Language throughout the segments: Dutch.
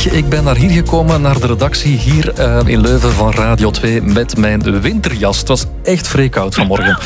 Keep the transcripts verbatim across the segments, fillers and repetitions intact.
Ik ben naar hier gekomen, naar de redactie hier uh, in Leuven van Radio twee met mijn winterjas. Het was echt vreekoud vanmorgen.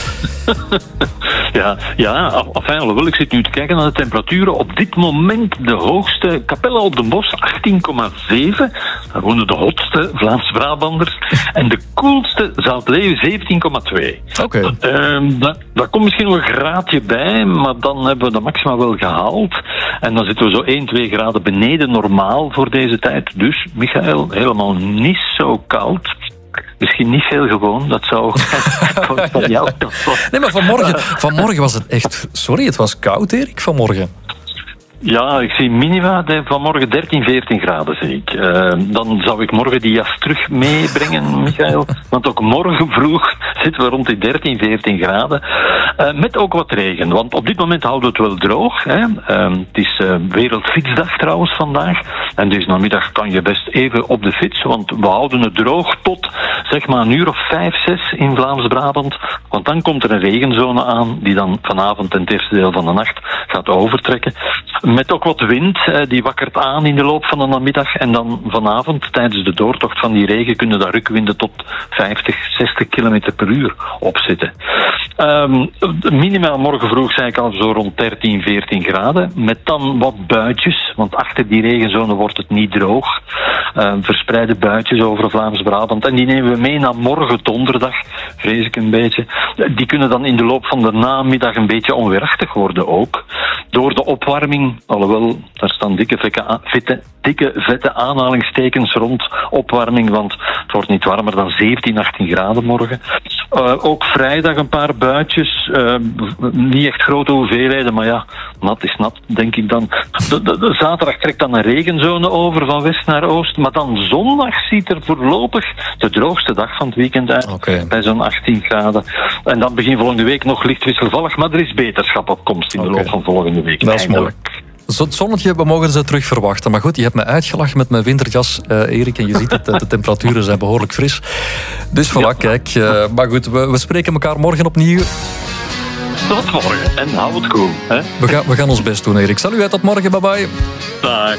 Ja, ja, enfin, alhoewel, ik zit nu te kijken naar de temperaturen. Op dit moment de hoogste, Capelle op den Bosch, achttien komma zeven. Daar wonen de hotste Vlaams-Brabanders. En de koelste Zoutleeuw, zeventien komma twee. Oké. Okay. Uh, daar, daar komt misschien nog een graadje bij, maar dan hebben we de maxima wel gehaald. En dan zitten we zo één, twee graden beneden normaal voor deze tijd. Dus, Michael, helemaal niet zo koud. Misschien niet veel gewoon, dat zou van jou. Nee, maar vanmorgen, vanmorgen was het echt... Sorry, het was koud, Erik, vanmorgen. Ja, ik zie minima vanmorgen dertien, veertien graden, zie ik. Uh, dan zou ik morgen die jas terug meebrengen, Michael. Want ook morgen vroeg zitten we rond die dertien, veertien graden. Uh, met ook wat regen, want op dit moment houden we het wel droog. Hè. Uh, het is uh, Wereldfietsdag trouwens vandaag. En deze namiddag kan je best even op de fiets, want we houden het droog tot zeg maar een uur of vijf, zes in Vlaams-Brabant. Want dan komt er een regenzone aan die dan vanavond en het eerste deel van de nacht gaat overtrekken. Met ook wat wind, die wakkert aan in de loop van de namiddag. En dan vanavond, tijdens de doortocht van die regen, kunnen daar rukwinden tot vijftig, zestig kilometer per uur opzitten. Um, minimaal morgen vroeg, zei ik al, zo rond dertien, veertien graden. Met dan wat buitjes, want achter die regenzone wordt het niet droog. Uh, verspreide buitjes over Vlaams-Brabant. En die nemen we mee naar morgen donderdag, vrees ik een beetje. Die kunnen dan in de loop van de namiddag een beetje onweerachtig worden ook. Door de opwarming, alhoewel, daar staan dikke, vette, vette, dikke vette aanhalingstekens rond opwarming, want het wordt niet warmer dan zeventien, achttien graden morgen. Uh, ook vrijdag een paar buitjes, uh, niet echt grote hoeveelheden, maar ja, nat is nat, denk ik dan. De, de, de zaterdag trekt dan een regenzone over van west naar oost, maar dan zondag ziet er voorlopig de droogste dag van het weekend uit, okay. Bij zo'n achttien graden. En dan begin volgende week nog licht wisselvallig, maar er is beterschap op komst in de okay. loop van volgende week. Dat is mooi. Het zonnetje, we mogen ze terug verwachten. Maar goed, je hebt me uitgelachen met mijn winterjas, uh, Erik. En je ziet het, de temperaturen zijn behoorlijk fris. Dus voilà, ja. Kijk. Uh, maar goed, we, we spreken elkaar morgen opnieuw. Tot morgen en hou het cool. Hè? We, gaan, we gaan ons best doen, Erik. Salut, tot morgen. Bye bye. Bye.